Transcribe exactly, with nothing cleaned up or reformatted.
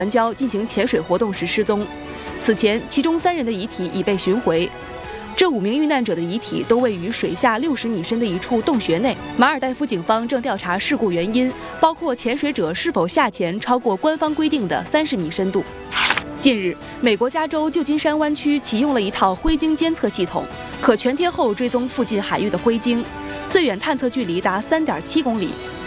礁进行潜水活动时失踪。此前，其中三人的遗体已被寻回。这五名遇难者的遗体都位于水下六十米深的一处洞穴内。马尔代夫警方正调查事故原因，包括潜水者是否下潜超过官方规定的三十米深度。近日，美国加州旧金山湾区启用了一套灰鲸监测系统，可全天候追踪附近海域的灰鲸，最远探测距离达三点七公里。